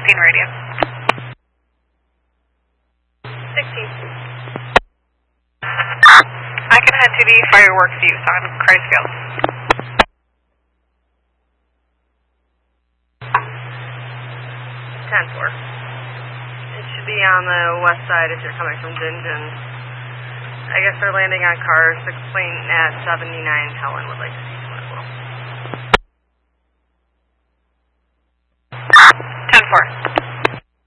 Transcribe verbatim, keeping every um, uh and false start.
sixteen radio. sixteen. I can head to the fireworks use on Christ Field. ten four. It should be on the west side if you're coming from Dinton. I guess they're landing on car six plane at seventy-nine. Helen would like to see someone as well. ten four.